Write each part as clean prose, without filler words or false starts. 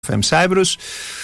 FM Cyprus.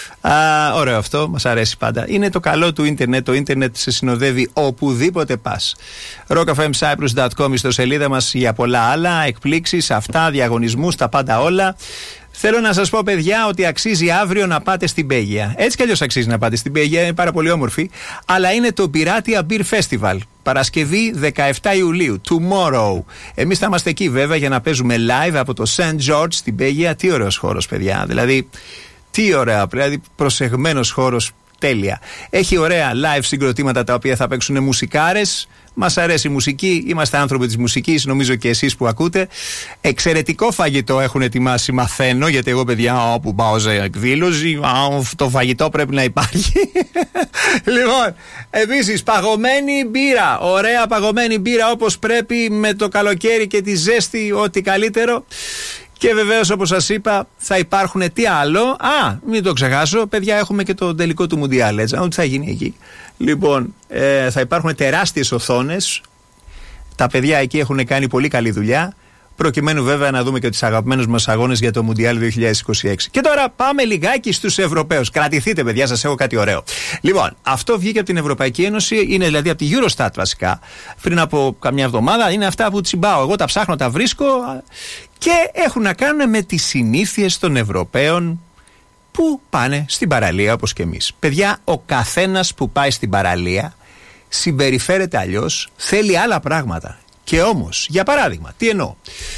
Ωραίο αυτό, μας αρέσει πάντα. Είναι το καλό του ίντερνετ. Το ίντερνετ σε συνοδεύει οπουδήποτε πας. rockfmcyprus.com, ιστοσελίδα μας για πολλά άλλα, εκπλήξεις, αυτά, διαγωνισμούς, τα πάντα όλα. Θέλω να σας πω, παιδιά, ότι αξίζει αύριο να πάτε στην Πέγεια. Έτσι κι αλλιώς αξίζει να πάτε στην Πέγεια, είναι πάρα πολύ όμορφη. Αλλά είναι το Πειράτη Beer Festival. Παρασκευή 17 Ιουλίου, tomorrow. Εμείς θα είμαστε εκεί βέβαια για να παίζουμε live από το St. George στην Πέγεια. Τι ωραίος χώρος, παιδιά. Δηλαδή, τι ωραία, δηλαδή προσεγμένος χώρος, τέλεια. Έχει ωραία live συγκροτήματα τα οποία θα παίξουν μουσικάρες. Μας αρέσει η μουσική, είμαστε άνθρωποι της μουσικής, νομίζω και εσείς που ακούτε. Εξαιρετικό φαγητό έχουν ετοιμάσει, μαθαίνω, γιατί εγώ, παιδιά, όπου πάω σε εκδήλωση, το φαγητό πρέπει να υπάρχει. Λοιπόν, επίσης, παγωμένη μπύρα, ωραία παγωμένη μπύρα όπως πρέπει, με το καλοκαίρι και τη ζέστη, ό,τι καλύτερο. Και βεβαίως, όπως σας είπα, θα υπάρχουν τι άλλο. Μην το ξεχάσω, παιδιά, έχουμε και το τελικό του Μουντιάλ, έτσι, ό,τι θα γίνει εκεί. Λοιπόν, θα υπάρχουν τεράστιες οθόνες. Τα παιδιά εκεί έχουν κάνει πολύ καλή δουλειά, προκειμένου βέβαια να δούμε και τις αγαπημένους μας αγώνες για το Μουντιάλ 2026. Και τώρα πάμε λιγάκι στους Ευρωπαίους. Κρατηθείτε, παιδιά, σας έχω κάτι ωραίο. Λοιπόν, αυτό βγήκε από την Ευρωπαϊκή Ένωση, είναι δηλαδή από τη Eurostat βασικά, πριν από καμιά εβδομάδα. Είναι αυτά που τσιμπάω. Εγώ τα ψάχνω, τα βρίσκω και έχουν να κάνουν με τις συνήθειες των Ευρωπαίων που πάνε στην παραλία όπως και εμείς. Παιδιά, ο καθένας που πάει στην παραλία συμπεριφέρεται αλλιώς, θέλει άλλα πράγματα. Και όμως, για παράδειγμα, τι εννοώ?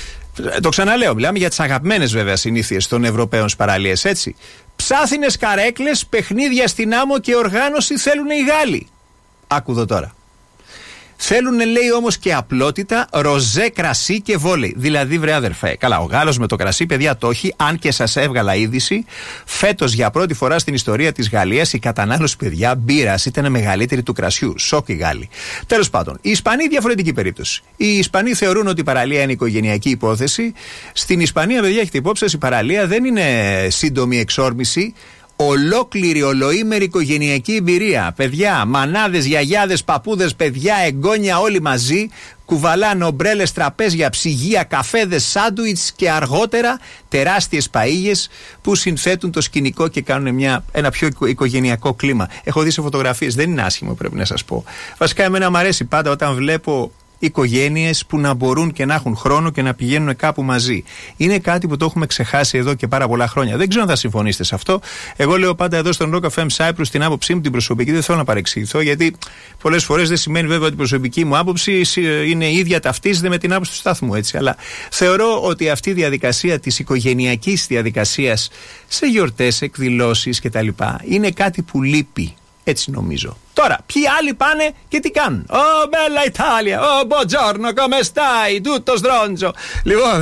Το ξαναλέω, μιλάμε για τις αγαπημένες βέβαια συνήθειες των Ευρωπαίων στις παραλίες, έτσι. Ψάθινες καρέκλες, παιχνίδια στην άμμο και οργάνωση θέλουν οι Γάλλοι. Άκου εδώ τώρα. Θέλουν, λέει, όμως και απλότητα, ροζέ κρασί και βόλεϊ. Δηλαδή, βρε αδερφέ, καλά, ο Γάλλος με το κρασί, παιδιά, το έχει. Αν και σας έβγαλα είδηση, φέτος για πρώτη φορά στην ιστορία της Γαλλίας η κατανάλωση, παιδιά, μπύρας ήταν μεγαλύτερη του κρασιού. Σοκ οι Γάλλοι. Τέλος πάντων, οι Ισπανοί, διαφορετική περίπτωση. Οι Ισπανοί θεωρούν ότι η παραλία είναι οικογενειακή υπόθεση. Στην Ισπανία, παιδιά, έχετε υπόψη σας, η παραλία δεν είναι σύντομη εξόρμηση. Ολόκληρη, ολοήμερη οικογενειακή εμπειρία. Παιδιά, μανάδες, γιαγιάδες, παππούδες, παιδιά, εγγόνια, όλοι μαζί. Κουβαλάνε ομπρέλες, τραπέζια, ψυγεία, καφέδες, σάντουιτς και αργότερα τεράστιες παΐγες που συνθέτουν το σκηνικό και κάνουν ένα πιο οικογενειακό κλίμα. Έχω δει σε φωτογραφίες, δεν είναι άσχημο, πρέπει να σας πω. Βασικά, εμένα μου αρέσει πάντα όταν βλέπω οικογένειες που να μπορούν και να έχουν χρόνο και να πηγαίνουν κάπου μαζί. Είναι κάτι που το έχουμε ξεχάσει εδώ και πάρα πολλά χρόνια. Δεν ξέρω αν θα συμφωνήσετε σε αυτό. Εγώ λέω πάντα εδώ στον Rock FM Cyprus την άποψή μου, την προσωπική, δεν θέλω να παρεξηγηθώ, γιατί πολλές φορές δεν σημαίνει βέβαια ότι η προσωπική μου άποψη είναι ίδια, ταυτίζεται με την άποψη του σταθμού, έτσι. Αλλά θεωρώ ότι αυτή η διαδικασία της οικογενειακής διαδικασίας σε γιορτές, εκδηλώσεις κτλ. Είναι κάτι που λείπει. Έτσι νομίζω. Τώρα, ποιοι άλλοι πάνε και τι κάνουν? Bella Italia, buongiorno, come stai, tutto stronzo. Λοιπόν,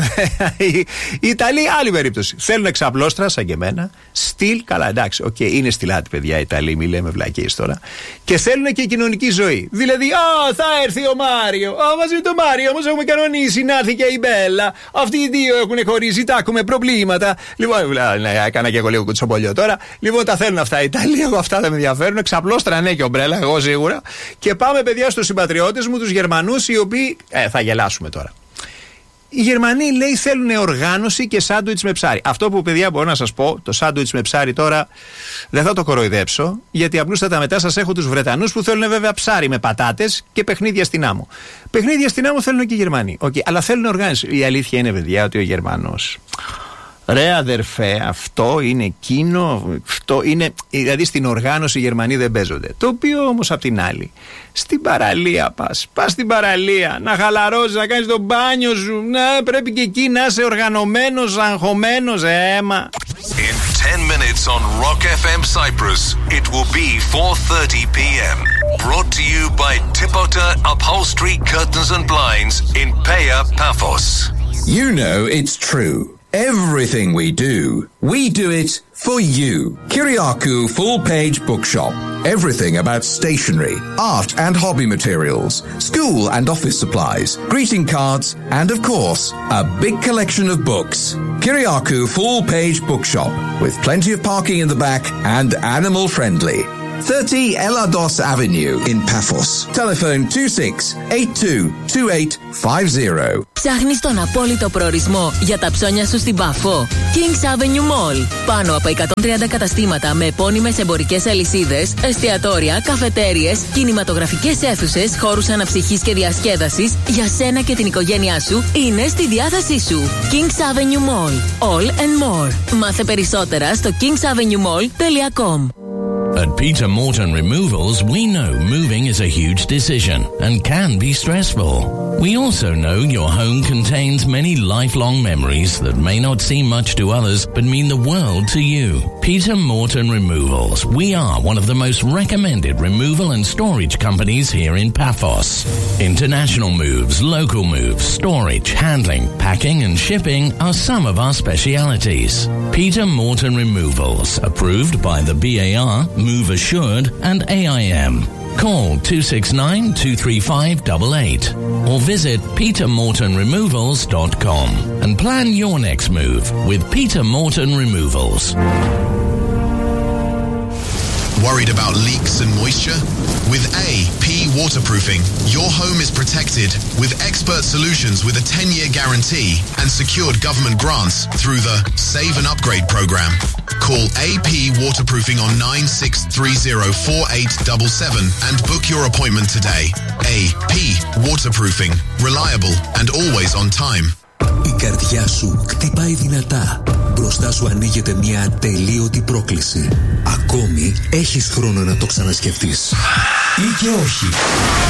οι Ιταλοί, άλλη περίπτωση. Θέλουν εξαπλώστρα, σαν και εμένα. Στυλ, καλά, εντάξει, είναι στυλάτι, παιδιά, οι Ιταλοί, μη λέμε βλακίες τώρα. Και θέλουν και κοινωνική ζωή. Δηλαδή, θα έρθει ο Μάριο. Μαζί με τον Μάριο όμως έχουμε κανονίσει να έρθει και η Μπέλα. Αυτοί οι δύο έχουν χωρίσει, τα έχουμε προβλήματα. Λοιπόν, έκανα και εγώ λίγο κουτσομπολιό τώρα. Λοιπόν, τα θέλουν αυτά οι Ιταλοί, εγώ αυτά δεν με ενδιαφέρουν. Εξαπλώστρα, ναι, και ομπρέλα. Εγώ σίγουρα. Και πάμε, παιδιά, στους συμπατριώτες μου, τους Γερμανούς, οι οποίοι. Θα γελάσουμε τώρα. Οι Γερμανοί, λέει, θέλουν οργάνωση και σάντουιτς με ψάρι. Αυτό που, παιδιά, μπορώ να σας πω, το σάντουιτς με ψάρι τώρα δεν θα το κοροϊδέψω, γιατί απλούστατα μετά σας έχω τους Βρετανούς που θέλουν βέβαια ψάρι με πατάτες και παιχνίδια στην άμμο. Παιχνίδια στην άμμο θέλουν και οι Γερμανοί. Αλλά θέλουν οργάνωση. Η αλήθεια είναι, παιδιά, ότι ο Γερμανός. Ρε αδερφέ, αυτό είναι εκείνο, αυτό είναι, δηλαδή στην οργάνωση οι Γερμανοί δεν παίζονται. Το οποίο όμως απ' την άλλη, στην παραλία πας στην παραλία, να χαλαρώσεις, να κάνεις το μπάνιο σου, πρέπει και εκεί να είσαι οργανωμένος, αγχωμένος, αίμα. In 10 minutes on Rock FM Cyprus, it will be 4:30 p.m. Brought to you by Tipota Upholstery Curtains and Blinds in Pea Paphos. You know it's true. Everything we do it for you. Kyriakou Full-Page Bookshop. Everything about stationery, art and hobby materials, school and office supplies, greeting cards, and of course, a big collection of books. Kyriakou Full-Page Bookshop, with plenty of parking in the back and animal friendly. 30 Elados Avenue in Paphos. Telephone 26822850. Ψάχνεις τον απόλυτο προορισμό για τα ψώνια σου στην Πάφο? Kings Avenue Mall. Πάνω από 130 καταστήματα με επώνυμες εμπορικές αλυσίδες, εστιατόρια, καφετέριες, κινηματογραφικές αίθουσες, χώρους αναψυχής και διασκέδασης για σένα και την οικογένειά σου είναι στη διάθεσή σου. Kings Avenue Mall. All and more. Μάθε περισσότερα στο kingsavenuemall.com. At Peter Morton Removals, we know moving is a huge decision and can be stressful. We also know your home contains many lifelong memories that may not seem much to others but mean the world to you. Peter Morton Removals. We are one of the most recommended removal and storage companies here in Paphos. International moves, local moves, storage, handling, packing and shipping are some of our specialities. Peter Morton Removals, approved by the BAR, Move Assured and AIM. Call 269-235-88 or visit petermortonremovals.com and plan your next move with Peter Morton Removals. Worried about leaks and moisture? With AP Waterproofing, your home is protected with expert solutions with a 10-year guarantee and secured government grants through the Save and Upgrade program. Call AP Waterproofing on 96304877 and book your appointment today. AP Waterproofing. Reliable and always on time. Η καρδιά σου χτυπάει δυνατά. Μπροστά σου ανοίγεται μια ατελείωτη πρόκληση. Ακόμη έχεις χρόνο να το ξανασκεφτείς. Ή και όχι.